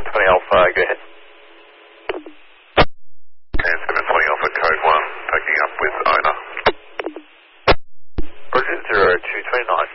720 Alpha, go ahead. And 720 Alpha, code 1, picking up with owner. Roger, 0229.